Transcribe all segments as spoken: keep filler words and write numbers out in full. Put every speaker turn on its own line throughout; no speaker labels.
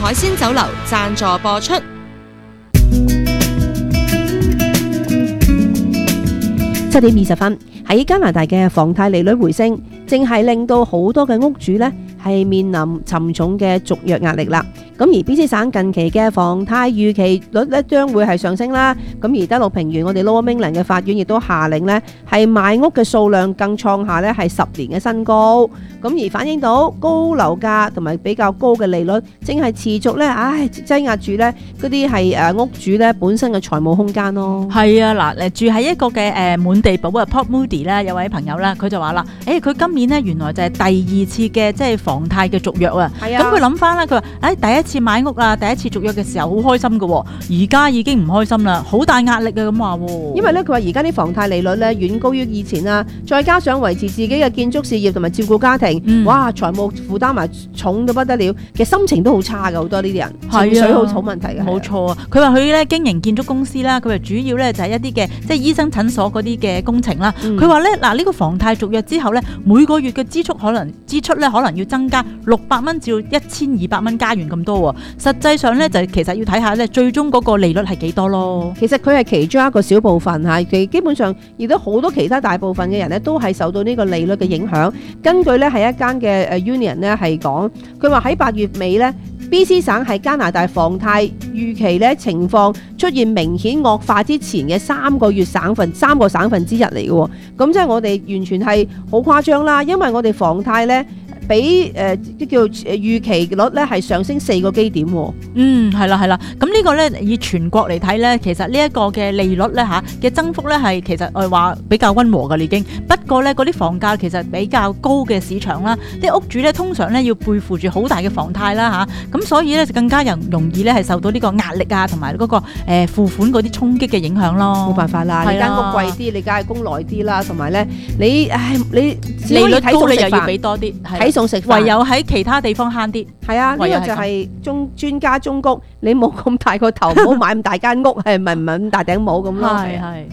海鮮酒樓贊助播出。
七點二十分，喺加拿大嘅房貸利率回升，正係令到好多嘅屋主呢係面臨沉重嘅續約壓力啦。咁而 B C 省近期嘅房貸預期率咧將會係上升啦。咁而德魯平原我哋 Lower Mainland 嘅法院亦都下令呢係賣屋嘅數量更創下呢係十年嘅新高。咁而反映到高樓價同埋比較高嘅利率，正係持續呢，唉擠壓住呢嗰啲係誒屋主呢本身嘅財務空間咯。
係啊，嗱，誒住喺一個嘅誒滿地堡啊 Port Moody 啦，有位朋友啦，佢就話啦，誒佢今年呢原來就係第二次嘅即係房貸嘅續約啊。咁佢諗翻啦，佢話誒第一次買屋啦，第一次續約嘅時候好開心嘅，而家已經唔開心啦，好大壓力啊咁話。
因為咧佢話而家啲房貸利率咧遠高於以前啦，再加上維持自己嘅建築事業同埋照顧家庭，嗯、哇財務負擔埋重到不得了，其實心情都好差嘅，好多呢啲人情緒好好問題嘅。
冇錯啊，佢話佢咧經營建築公司啦，佢話主要咧就係一啲嘅即係醫生診所嗰啲嘅工程啦。佢話咧嗱呢個房貸續約之後咧，每個月嘅支出可能支出咧可能要增加六百蚊至到一千二百蚊加元咁多喎。實際上咧就其實要睇下咧最終嗰個利率係幾多咯。
其實佢係其中一個小部分嚇，其基本上亦都好多其他大部分嘅人咧都係受到呢個利率嘅影響。根據咧係一間嘅誒 union 咧係講，佢話喺八月尾咧 B C 省係加拿大房貸預期咧情況出現明顯惡化之前嘅三個月省份三個省份之一嚟嘅喎。咁即係我哋完全係好誇張啦，因為我哋房貸咧比誒即叫預期率咧係上升四個基點喎。
嗯，係啦係啦，咁呢個咧以全國嚟睇咧，其實呢一個嘅利率咧嚇嘅增幅咧係其實我話比較溫和㗎已經。不過咧嗰啲房價其實比較高嘅市場啦，啲屋主咧通常咧要背負住好大嘅房貸啦嚇，咁所以咧就更加容容易咧係受到呢個壓力啊同埋嗰個誒付款嗰啲衝擊嘅影響咯。
冇辦法啦，你間屋貴啲，你梗係供耐啲啦，同埋咧你唉你
利率高你又要俾多啲。唯有喺其他地方慳啲，
係啊，呢個就係中專家忠告，你冇咁大個頭，唔好買咁大間屋，係咪唔係咁大頂帽咁咯？
係係。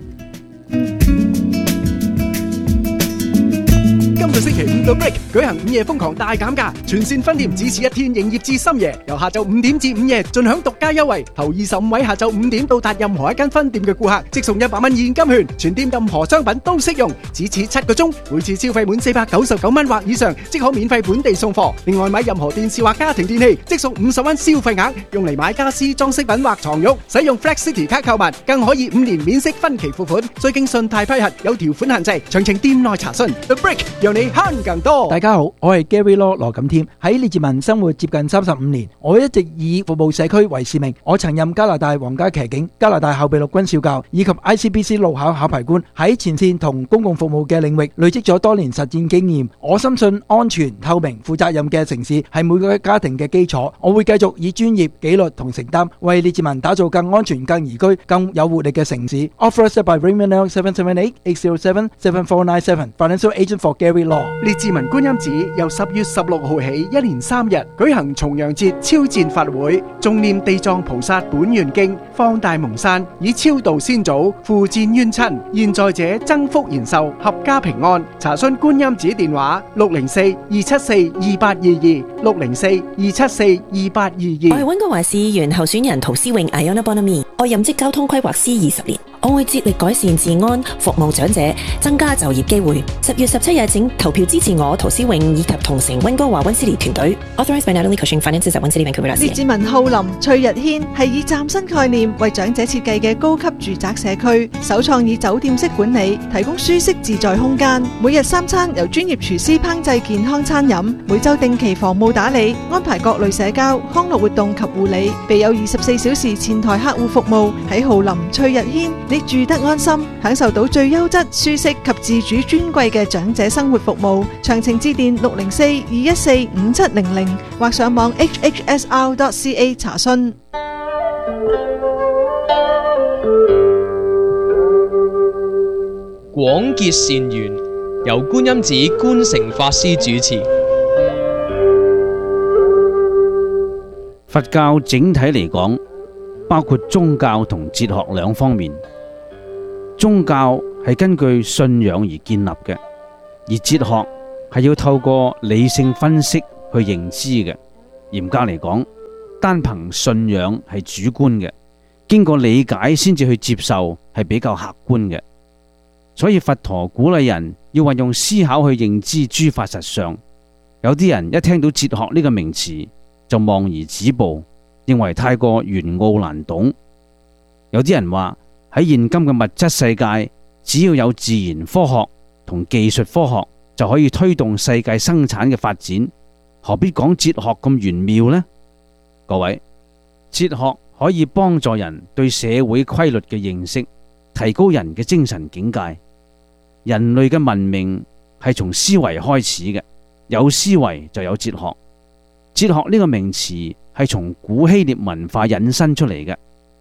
今個星期五到 Break 舉行午夜瘋狂大減價，全線分店只此一天營業至深夜，由下晝五點至午夜盡享獨家優惠。頭二十五位下晝五點到達任何一間分店嘅顧客，即送一百蚊現金券，全店任何商品都適用，只此七個鐘，每次消費滿四百九十九蚊或以上，即可免費本地送貨。另外買任何電視或家庭電器，即送五十蚊消費額，用嚟買家私裝飾品或床褥。使用 Flex City 卡購物，更可以五年免息分期付款，需經信貸批核，有條款限制。詳情店內查詢。The Break 讓你慳更多。
大家好，我係 Gary Law 羅錦添。喺列治文生活接近三十五年，我一直以服務社區為使命。我曾任加拿大皇家騎警、加拿大後備陸軍少校以及 I C B C 路考考牌官，喺前線同公共服務嘅領域累積咗多年實戰經驗。我深信安全、透明、負責任嘅城市係每個家庭嘅基礎。我會繼續以專業、紀律同承擔，為列治文打造更安全、更宜居、更有活力嘅城市。Authorized by Raymond L seven seven eight eight zero seven seven four nine seven Financial Agent for Gary Law。
列治文觀音寺由十月十六號起，一連三日舉行重陽節超薦法會，誦念地藏菩薩本願經，放大蒙山，以超度先祖，付戰冤親，現在者增福延壽，合家平安。查詢觀音寺電話六零四二七四二八二二六零四二七四二八二二。
我係溫哥華市議員候選人陶思穎 Iona Bonamy， 我任職交通規劃師二十年，我會致力改善治安，服務長者，增加就業機會。十月十七日請投票支持我陶思穎以及同城溫哥華溫斯利團隊。Authorized by Natalie Cushing Finances at 溫斯利 Vancouver。
列治文浩林翠日軒係以嶄新概念為長者設計嘅高級住宅社區，首創以酒店式管理，提供舒適自在空間。每日三餐由專業廚師烹製健康餐飲，每週定期房務打理，安排各類社交、康樂活動及護理，備有二十四小時前台客戶服務。喺浩林翠日軒，你住得安心，享受到最優質、舒適及自主尊貴嘅長者生活服務。詳情致電六零四二一四五七零零或上網 h h s r dot c a 查詢。
廣結善緣，由觀音寺觀誠法師主持。
佛教整體嚟講，包括宗教同哲學兩方面。宗教係根據信仰而建立嘅，而哲學係要透過理性分析去認知嘅。嚴格嚟講， 單憑信仰係主觀嘅，經過理解先至去接受係比較客觀嘅。所以佛陀鼓勵人要運用思考去認知諸法實相。有啲人一聽到哲學呢個名詞就望而止步，認為太過玄奧難懂。有啲人話喺現今嘅物質世界，只要有自然科學同技術科學就可以推動世界生產嘅發展，何必講哲學咁玄妙呢？各位，哲學可以幫助人對社會規律嘅認識，提高人嘅精神境界。人類嘅文明係從思維開始嘅，有思維就有哲學。哲學呢個名詞係從古希臘文化引申出嚟嘅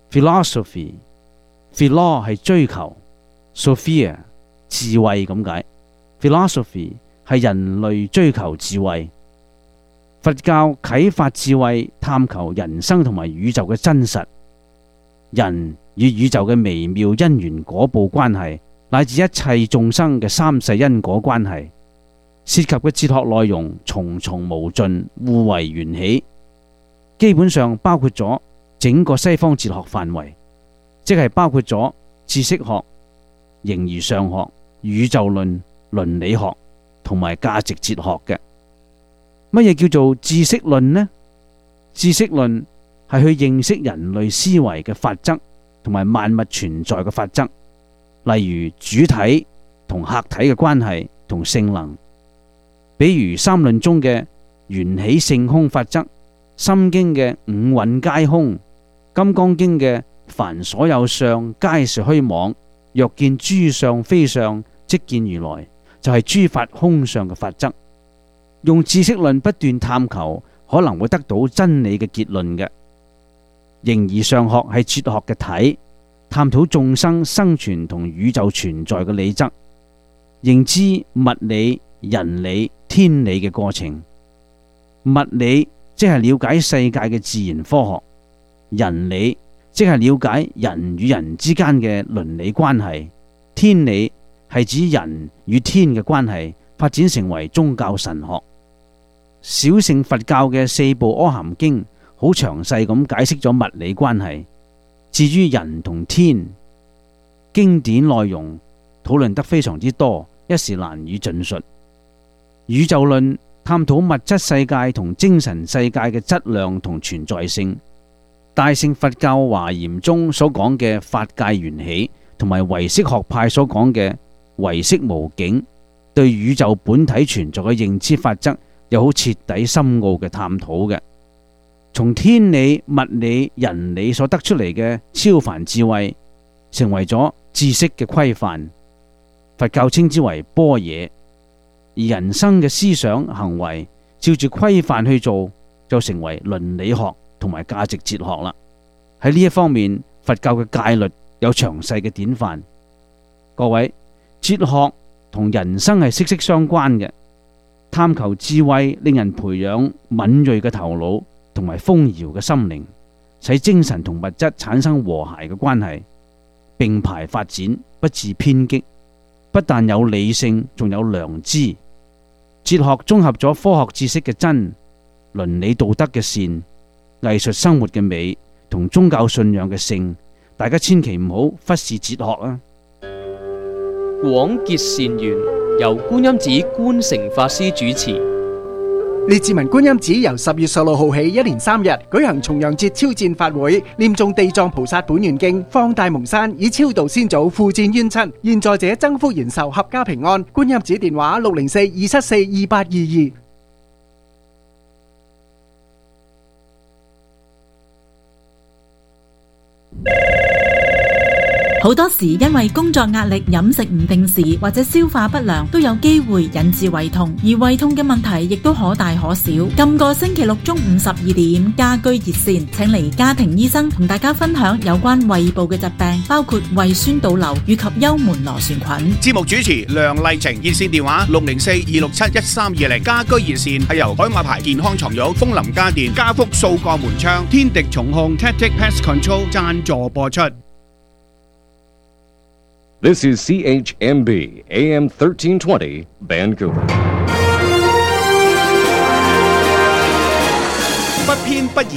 philosophy。philo 係追求 ，sophia 智慧咁解。philosophy 係人類追求智慧。佛教啟發智慧，探求人生同埋宇宙嘅真實，人與宇宙嘅微妙因緣果報關係，乃至一切眾生嘅三世因果關係，涉及嘅哲學內容重重無盡，互為緣起，基本上包括咗整個西方哲學範圍，即係包括咗知識學、形而上學、宇宙論、倫理學同埋價值哲學嘅。乜嘢叫做知識論呢？知識論係去認識人類思維嘅法則同埋萬物存在嘅法則，例如主體同客體嘅關係同性能，比如三論中嘅緣起性空法則，心經嘅五蘊皆空，金剛經嘅凡所有相皆是虛妄，若見諸相非相，即見如來，就係諸法空相嘅法則。用知識論不斷探求，可能會得到真理嘅結論嘅。形而上學係哲學嘅體，探討眾生生存同宇宙存在嘅理則，認知物理、人理、天理嘅過程。物理即係了解世界嘅自然科學，人理即係了解人與人之間嘅倫理關係，天理係指人與天嘅關係發展成為宗教神學。小乘佛教嘅四部阿含經好詳細咁解釋咗物理關係。至於人同天，經典內容討論得非常之多，一時難以盡述。宇宙論探討物質世界同精神世界嘅質量同存在性。大乘佛教華嚴中所講嘅法界緣起，同埋唯識學派所講嘅唯識無境，對宇宙本體存在嘅認知法則有好徹底深奧嘅探討嘅。從天理、物理、人理所得出嚟嘅超凡智慧，成為咗知識嘅規範。佛教稱之為般若，而人生嘅思想行為照住規範去做，就成為倫理學同埋價值哲學啦。喺呢一方面，佛教嘅戒律有詳細嘅典範。各位，哲學同人生係息息相關嘅。探求智慧，令人培養敏銳嘅頭腦同埋豐饒嘅心靈，使精神同物質產生和諧嘅關係，並排發展，不致偏激。不但有理性，仲有良知。哲學綜合咗科學知識嘅真、倫理道德嘅善、藝術生活嘅美同宗教信仰嘅聖。大家千祈唔好忽視哲學啊！
廣結善緣，由觀音寺觀誠法師主持。
列治文觀音寺由十月十六號起一連三日舉行重陽節超薦法會，念誦地藏菩薩本願經，放大蒙山，以超度先祖，負戰冤親，現在者增福延壽，合家平安。觀音寺電話六零四二七四二八二二。
好多時因為工作壓力、飲食唔定時或者消化不良，都有機會引致胃痛，而胃痛嘅問題亦都可大可小。今個星期六中午十二點，家居熱線請嚟家庭醫生同大家分享有關胃部嘅疾病，包括胃酸倒流以及幽門螺旋菌。
節目主持梁麗晴，熱線電話六零四二六七一三二零。家居熱線係由海馬牌健康床褥、楓林家電、家福數個門窗、天敵重控 Tactic Pest Control 贊助播出。
This is C H M B A M thirteen twenty Vancouver。
不偏不倚，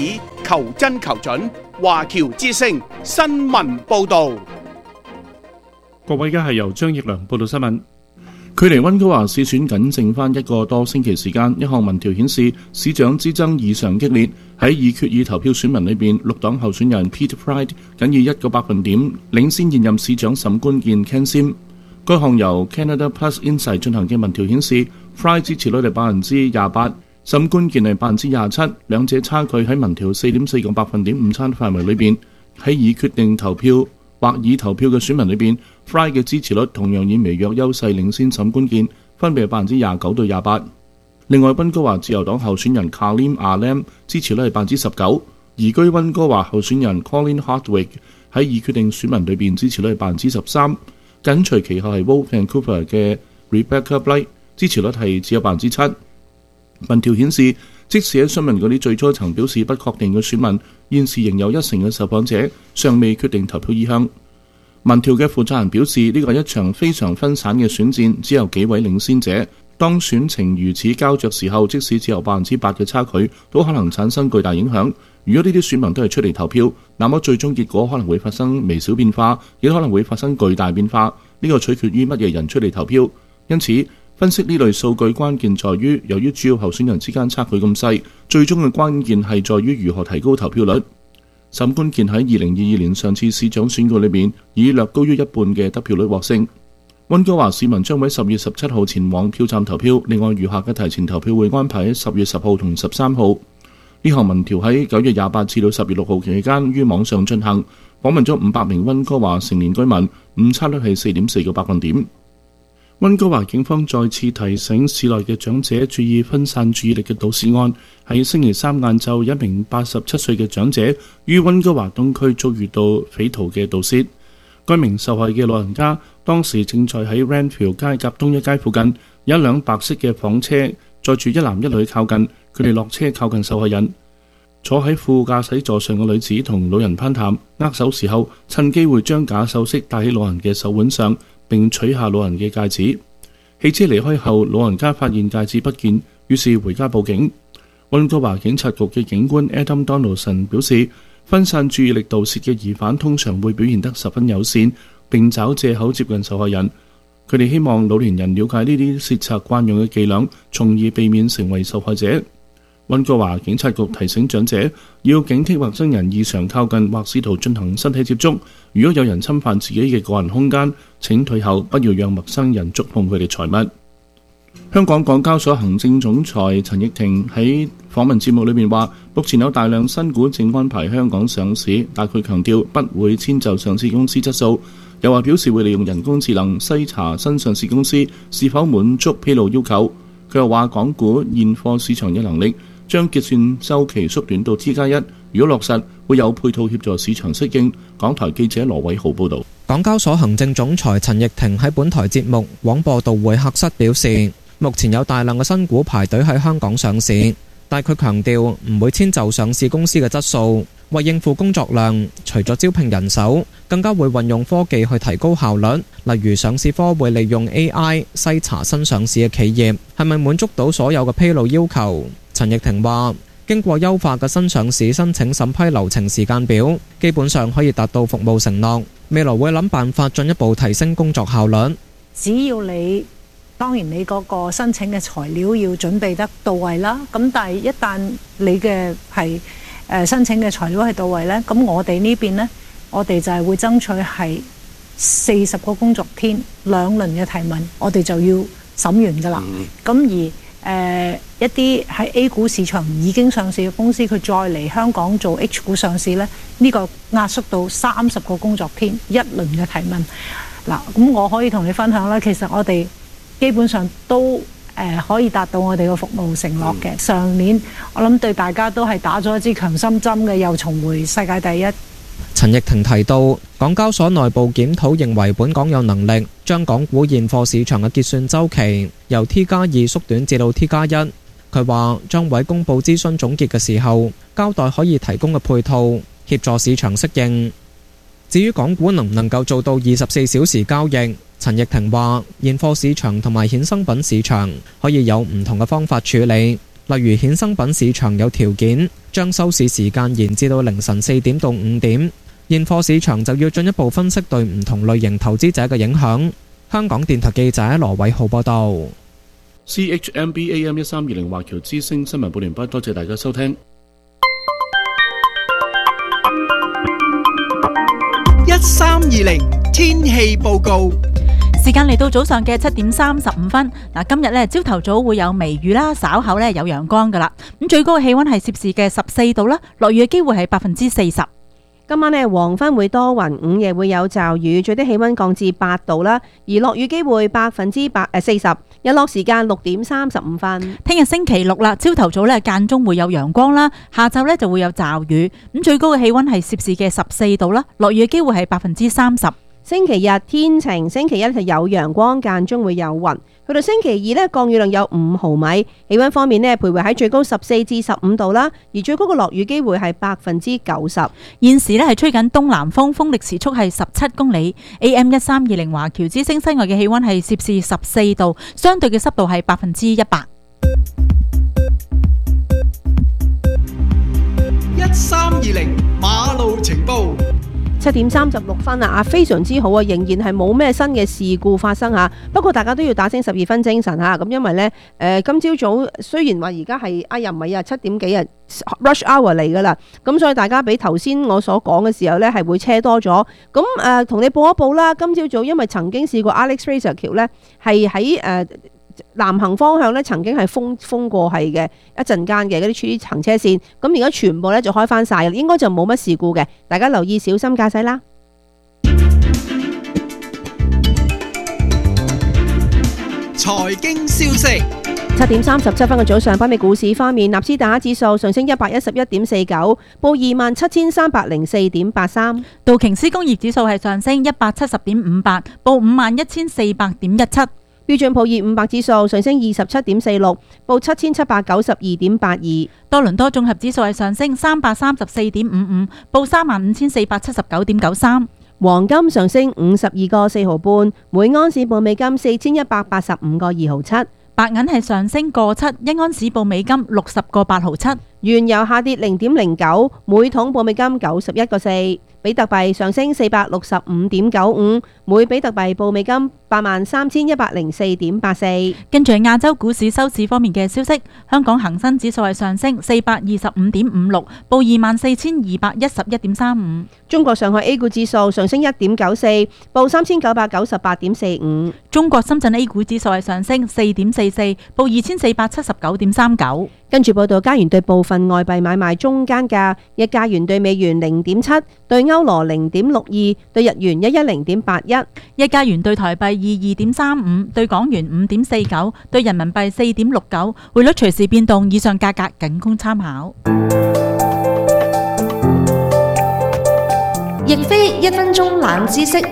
求真求準。華僑之聲新聞報導。
各位，而家係由張奕良報道新聞。距離溫哥華市選僅剩翻一個多星期時間，一項民調顯示市長之爭異常激烈。喺已決議投票選民裏邊，綠黨候選人 Peter Fry 僅以一個百分點領先現任市長沈冠健 Ken Sim。該項由 Canada Plus Insight 進行嘅民調顯示 ，Fry 支持率係百分之廿八，沈冠健係百分之廿七，兩者差距喺民調四點四個百分點誤差範圍裏邊。喺已決定投票或已投票嘅選民裏邊 ，Fry 嘅支持率同樣以微弱優勢領先沈冠健，分別係百分之廿九對廿八。另外，溫哥華自由黨候選人 Kalim Alam 支持率係百分之十九，移居溫哥華候選人 Colin Hardwick 喺已決定選民裏邊支持率係百分之十三，緊隨其後係 Wolf Vancouver 嘅 Rebecca Blight 支持率係只有百分之七。民調顯示，即使喺詢問嗰啲最初曾表示不確定嘅選民，現時仍有一成嘅受訪者尚未決定投票意向。民調嘅負責人表示，呢個係一場非常分散嘅選戰，只有幾位領先者。當選情如此膠着時候，即使只有百分之八嘅差距，都可能產生巨大影響。如果呢啲選民都係出嚟投票，那麼最終結果可能會發生微小變化，亦可能會發生巨大變化。呢個取決於乜嘢人出嚟投票。因此，分析呢類數據關鍵在於，由於主要候選人之間差距咁細，最終嘅關鍵係在於如何提高投票率。沈冠健喺二零二二年上次市長選舉裏面，以略高於一半嘅得票率獲勝。溫哥華市民將喺十月十七號前往票站投票，另外餘下嘅提前投票會安排喺十月十號同十三號。呢項民調喺九月廿八至到十月六號期間於網上進行，訪問咗五百名溫哥華成年居民，誤差率係四點四個百分點。溫哥華警方再次提醒市內嘅長者注意分散注意力嘅盜竊案。喺星期三晏晝，一名八十七歲嘅長者於溫哥華東區遭遇到匪徒嘅盜竊。該名受害嘅老人家當時正在喺 Ranfield 街夾東一街附近，有一輛白色嘅房車載住一男一女靠近，佢哋落車靠近受害人。坐喺副駕駛座上嘅女子同老人攀談，握手時候趁機會將假首飾戴喺老人嘅手腕上，並取下老人嘅戒指。汽車離開後，老人家發現戒指不見，於是回家報警。溫哥華警察局嘅警官 Adam Donaldson 表示，分散注意力盜竊嘅疑犯通常會表現得十分友善，並找藉口接近受害人。佢哋希望老年人了解呢啲竊賊慣用嘅伎倆，從而避免成為受害者。溫哥華警察局提醒長者要警惕陌生人異常靠近或試圖進行身體接觸。如果有人侵犯自己嘅個人空間，請退後，不要讓陌生人觸碰佢哋財物。香港港交所行政總裁陳奕霆喺訪問節目裏面話，目前有大量新股正安排香港上市，但佢強調不會遷就上市公司質素，又話表示會利用人工智能篩查新上市公司是否滿足披露要求。佢又話港股現貨市場有能力將結算周期縮短到 T 加一，如果落實會有配套協助市場適應。港台記者羅偉豪報導。
港交所行政總裁陳奕霆喺本台節目廣播道會客室表示，目前有大量嘅新股排隊喺香港上市，但佢強調唔會遷就上市公司嘅質素，為應付工作量，除咗招聘人手，更加會運用科技去提高效率。例如上市科會利用 A I 篩查新上市嘅企業係咪滿足到所有嘅披露要求。陳奕霆話，經過優化嘅新上市申請審批流程時間表，基本上可以達到服務承諾。未來會諗辦法進一步提升工作效率。
只要你當然你嗰個申請嘅材料要準備得到位啦，咁但係一旦你嘅係誒申請嘅材料係到位呢，咁我哋呢邊呢，我哋就係會爭取係四十個工作天兩輪嘅提問，我哋就要審完㗎啦。咁、嗯、而誒、呃、一啲喺 A 股市場已經上市嘅公司，佢再嚟香港做 H 股上市呢，呢、這個壓縮到三十個工作天一輪嘅提問。嗱，咁我可以同你分享啦，其實我哋基本上都誒、呃、可以達到我哋嘅服務承諾嘅。上年我諗對大家都係打咗一支強心針嘅，又重回世界第一。
陳奕霆提到，港交所內部檢討認為本港有能力將港股現貨市場嘅結算週期由 T 加二縮短至到 T 加一。佢話將會公佈諮詢總結嘅時候，交代可以提供嘅配套，協助市場適應。至於港股能唔能夠做到二十四小時交易，陳奕霆話現貨市場同埋衍生品市場可以有唔同嘅方法處理， 例如衍生品市場有條件將收市時間延至到凌晨四點到五點，現貨市場就要進一步分析對唔同類型投資者嘅影響。香港電台記者羅偉浩報道。
C H M B A M 一三二零華僑之聲新聞報聯播，多謝大家收聽。
一三二零天氣報告。
時間嚟到早上嘅七點三十五分。嗱，今日咧朝頭早會有微雨啦，稍後咧有陽光噶啦。咁最高嘅氣溫係攝氏嘅十四度啦，落雨嘅機會係百分之四十。
今晚呢，黃昏會多雲，午夜會有驟雨，最低氣溫降至八度啦，而落雨機會百分之百誒四十。日落時間六點三十五分。
聽日星期六啦，朝頭早咧間中會有陽光啦，下晝咧就會有驟雨。咁最高嘅氣溫係攝氏嘅十四度啦，落雨嘅機會係百分之三十。
星期日天晴，星期一係有陽光，間中會有雲。去到星期二呢，降雨量有五毫米。氣溫方面呢，徘徊喺最高十四至十五度啦，而最高嘅落雨機會係百分之九十。
現時呢係吹緊東南風，風力時速係十七公里。A M 一三二零華僑之聲室外嘅氣溫係攝氏十四度，相對嘅濕度係百分之一百。
一三二零馬路情報。
七點三十六分啊！非常之好啊，仍然係冇咩新嘅事故發生吓。不過大家都要打醒十二分精神吓，咁因為呢，誒、呃、今朝早雖然話而家係啊又唔係啊七點幾啊 rush hour 嚟噶啦，咁所以大家比頭先我所講嘅時候呢係會車多咗。咁誒同你報一報啦，今朝早因為曾經試過 Alex Fraser 橋呢係喺誒南行方向咧，曾經係封封過係嘅一陣間嘅嗰啲處行車線，咁而家全部咧就開翻晒，應該就冇乜事故嘅，大家留意小心駕駛啦。
財經消息。
七點三十七分嘅早上，北美股市方面，納斯達克指數上升一百一十一點四九，報二萬七千三百零四點八三；
道瓊斯工業指數係上升一百七十點五八，報五萬一千四百點一七。
標準普爾五百指數上升二十七點四六，報七千七百九十二點八二。
多倫多綜合指數係上升三百三十四點五五，報三萬五千四百七十九點九三。
黃金上升五十二個四毫半，每安士報美金四千一百八十五個二毫七。
白銀係上升個七，一安士報美金六十個八毫七。
原油下跌零點零九，每桶報美金九十一個四。比特幣上升四百六十五點九五，每比特幣報美金八萬三千一百零四點八四。
跟住亞洲股市收市方面嘅消息，香港恒生指數係上升四百二十五點五六，報二萬四千二百一十一點三五。
中國上海 A 股指數上升一點九四，報三千九百九十八點四五。
中國深圳 A 股指數係上升四點四四，報二千四百七十九點三九。
跟住報道，加元對部分外幣買賣中間價：一加元對美元零點七，對歐羅零點六二，對日元一一零點八一；
一加元對台幣二二點三五，對港元五點四九，對人民幣四點六九。匯率隨時變動，以上價格僅供參考。
亦非一分鐘冷知識。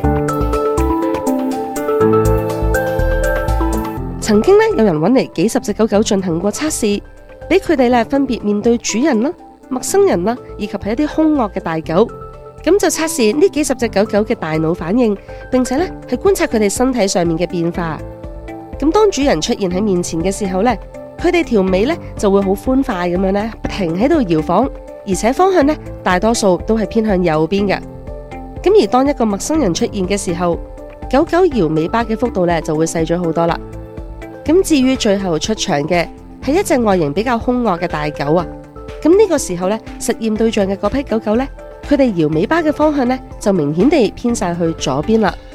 曾經呢，有人揾嚟幾十隻狗狗進行過測試，俾佢哋咧分別面對主人啦、陌生人啦，以及係一啲兇惡嘅大狗，咁就測試呢幾十隻狗狗嘅大腦反應，並且咧係觀察佢哋身體上面嘅變化。咁當主人出現喺面前嘅時候咧，佢哋條尾咧就會好歡快咁樣咧，不停喺度搖晃，而且方向咧大多數都係偏向右邊嘅。咁而當一個陌生人出現嘅時候，狗狗搖尾巴嘅幅度咧就會細咗好多啦。咁至於最後出場嘅係一隻外形比較兇惡嘅大狗啊，咁呢個時候呢，實驗對象嘅嗰批狗狗呢，佢哋搖尾巴嘅方向呢，就明顯地偏晒去左邊啦。